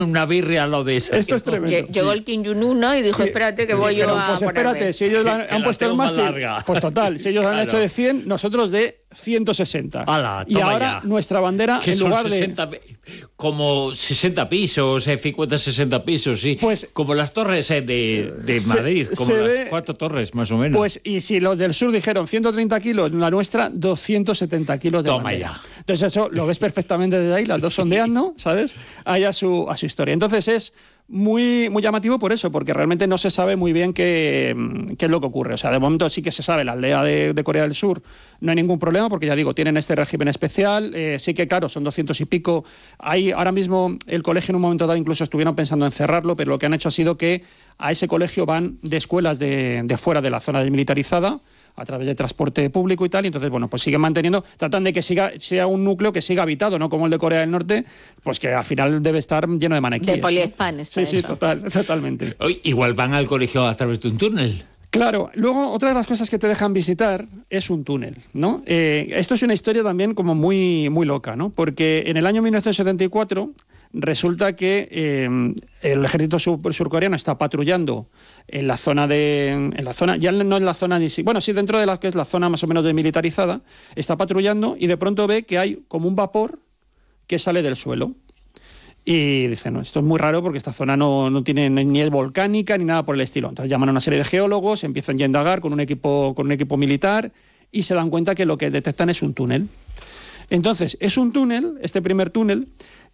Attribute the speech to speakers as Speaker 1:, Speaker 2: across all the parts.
Speaker 1: una birria al lado de esa.
Speaker 2: Esto es tremendo.
Speaker 3: Llegó el Kim Jong-un, ¿no? Y dijo, espérate que voy yo a
Speaker 2: pues espérate,
Speaker 3: ponerme.
Speaker 2: si ellos han puesto el mástil, pues total, si ellos han
Speaker 1: Claro.
Speaker 2: hecho de 100, nosotros de 160.
Speaker 1: Ala,
Speaker 2: y
Speaker 1: toma
Speaker 2: ahora
Speaker 1: ya.
Speaker 2: nuestra bandera,
Speaker 1: Que
Speaker 2: en
Speaker 1: son
Speaker 2: lugar
Speaker 1: 60, como 60 pisos, 50, 60 pisos, sí.
Speaker 2: Pues,
Speaker 1: como las torres de Madrid, como
Speaker 2: se
Speaker 1: las
Speaker 2: ve,
Speaker 1: 4 torres, más o menos.
Speaker 2: Pues, y si los del sur dijeron 130 kilos, la nuestra 270 kilos de
Speaker 1: Toma
Speaker 2: bandera.
Speaker 1: ya.
Speaker 2: Entonces eso lo ves perfectamente desde ahí, las dos sondeando, ¿sabes? Ahí a su historia. Entonces es muy, muy llamativo por eso, porque realmente no se sabe muy bien qué es lo que ocurre. O sea, de momento sí que se sabe, la aldea de Corea del Sur no hay ningún problema, porque ya digo, tienen este régimen especial, sí que claro, son 200 y pico. Ahí ahora mismo el colegio en un momento dado incluso estuvieron pensando en cerrarlo, pero lo que han hecho ha sido que a ese colegio van de escuelas de fuera de la zona desmilitarizada, a través de transporte público y tal, y entonces, bueno, pues siguen manteniendo, tratan de que sea un núcleo que siga habitado, no como el de Corea del Norte, pues que al final debe estar lleno de manequíes.
Speaker 3: De poliespan,
Speaker 2: ¿no?
Speaker 3: está
Speaker 2: Sí,
Speaker 3: eso.
Speaker 2: totalmente.
Speaker 1: Igual van al colegio a través de un túnel.
Speaker 2: Claro, luego otra de las cosas que te dejan visitar es un túnel, ¿no? Esto es una historia también como muy, muy loca, ¿no? Porque en el año 1974 resulta que el ejército surcoreano está patrullando en la zona ya no en la zona ni sí, bueno, sí dentro de la que es la zona más o menos desmilitarizada, está patrullando y de pronto ve que hay como un vapor que sale del suelo. Y dicen, no, esto es muy raro porque esta zona no tiene ni es volcánica ni nada por el estilo. Entonces llaman a una serie de geólogos, empiezan ya a indagar con un equipo militar y se dan cuenta que lo que detectan es un túnel. Entonces, es un túnel, este primer túnel,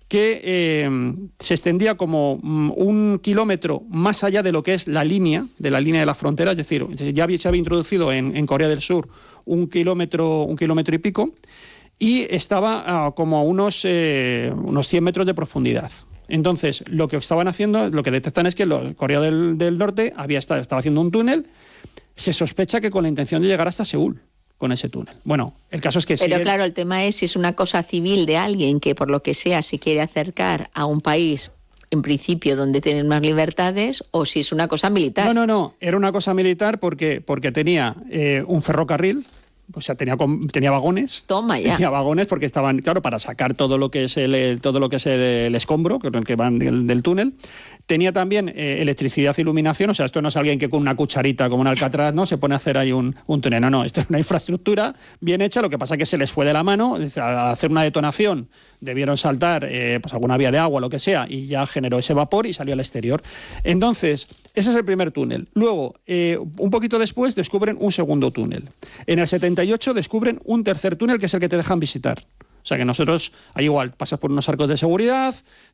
Speaker 2: que se extendía como 1 kilómetro más allá de lo que es la línea de la frontera, es decir, ya se había introducido en Corea del Sur 1 kilómetro y pico, y estaba como a unos 100 metros de profundidad. Entonces, lo que estaban haciendo, lo que detectan es que Corea del Norte estaba haciendo un túnel, se sospecha que con la intención de llegar hasta Seúl con ese túnel. Bueno, el caso es que
Speaker 3: Pero claro, el tema es si es una cosa civil de alguien que por lo que sea se quiere acercar a un país en principio donde tienen más libertades, o si es una cosa militar.
Speaker 2: No, era una cosa militar porque tenía un ferrocarril. O sea, tenía vagones.
Speaker 3: Toma ya.
Speaker 2: Tenía vagones porque estaban, claro, para sacar todo lo que es el escombro que van del túnel. Tenía también electricidad e iluminación. O sea, esto no es alguien que con una cucharita como un Alcatraz no se pone a hacer ahí un túnel. No, esto es una infraestructura bien hecha. Lo que pasa es que se les fue de la mano. Al hacer una detonación debieron saltar pues alguna vía de agua, lo que sea, y ya generó ese vapor y salió al exterior. Entonces, ese es el primer túnel. Luego, un poquito después, descubren un segundo túnel. En el 78 descubren un tercer túnel, que es el que te dejan visitar. O sea que nosotros, ahí igual, pasas por unos arcos de seguridad,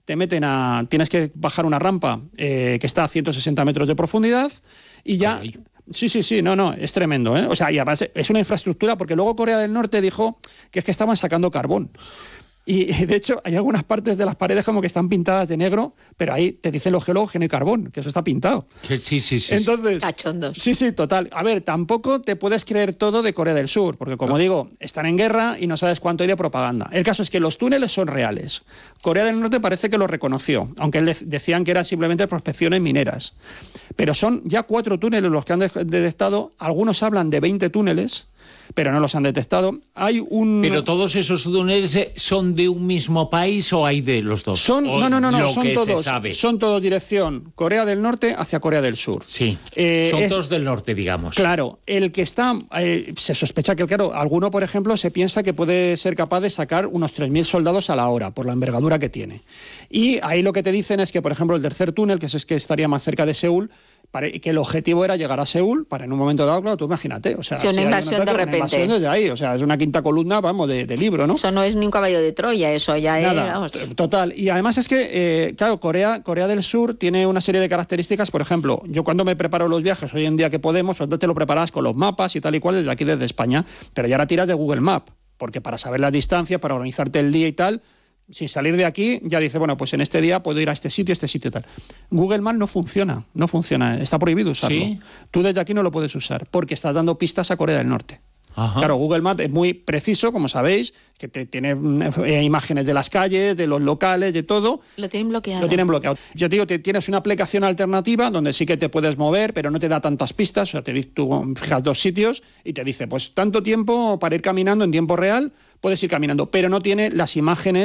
Speaker 2: tienes que bajar una rampa que está a 160 metros de profundidad y ya...
Speaker 1: Ay.
Speaker 2: Sí, es tremendo, ¿eh? O sea, y además es una infraestructura, porque luego Corea del Norte dijo que es que estaban sacando carbón. Y de hecho hay algunas partes de las paredes como que están pintadas de negro, pero ahí te dicen los geólogos que no hay carbón, que eso está pintado.
Speaker 1: Sí.
Speaker 2: Entonces,
Speaker 3: Cachondos.
Speaker 2: Sí, total. A ver, tampoco te puedes creer todo de Corea del Sur, porque como digo, están en guerra y no sabes cuánto hay de propaganda. El caso es que los túneles son reales. Corea del Norte parece que lo reconoció, aunque decían que eran simplemente prospecciones mineras. Pero son ya 4 túneles los que han detectado. Algunos hablan de 20 túneles, pero no los han detectado.
Speaker 1: ¿Pero todos esos túneles son de un mismo país o hay de los dos?
Speaker 2: No, son todos.
Speaker 1: Se sabe.
Speaker 2: Son todos dirección Corea del Norte hacia Corea del Sur.
Speaker 1: Sí, son todos del norte, digamos.
Speaker 2: Claro, el que está, se sospecha que, claro, alguno, por ejemplo, se piensa que puede ser capaz de sacar unos 3.000 soldados a la hora, por la envergadura que tiene. Y ahí lo que te dicen es que, por ejemplo, el tercer túnel, que es que estaría más cerca de Seúl, que el objetivo era llegar a Seúl para en un momento dado, claro, tú imagínate. O sea,
Speaker 3: una invasión de repente.
Speaker 2: Una invasión desde ahí, o sea, es una quinta columna, vamos, de libro, ¿no?
Speaker 3: Eso no es ni un caballo de Troya, eso ya
Speaker 2: Nada, total. Y además es que, claro, Corea del Sur tiene una serie de características. Por ejemplo, yo cuando me preparo los viajes, hoy en día que podemos, pues te lo preparas con los mapas y tal y cual, desde aquí, desde España, pero ya ahora tiras de Google Maps, porque para saber las distancias, para organizarte el día y tal, sin salir de aquí, ya dice, bueno, pues en este día puedo ir a este sitio y tal. Google Maps no funciona, está prohibido usarlo.
Speaker 1: ¿Sí?
Speaker 2: Tú desde aquí no lo puedes usar, porque estás dando pistas a Corea del Norte.
Speaker 1: Ajá.
Speaker 2: Claro, Google Maps es muy preciso, como sabéis, que tiene imágenes de las calles, de los locales, de todo.
Speaker 3: Lo tienen bloqueado.
Speaker 2: Lo tienen bloqueado. Yo te digo, tienes una aplicación alternativa donde sí que te puedes mover, pero no te da tantas pistas. O sea, tú fijas 2 sitios y te dice, pues tanto tiempo para ir caminando en tiempo real, puedes ir caminando, pero no tiene las imágenes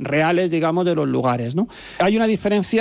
Speaker 2: reales, digamos, de los lugares, ¿no? Hay una diferencia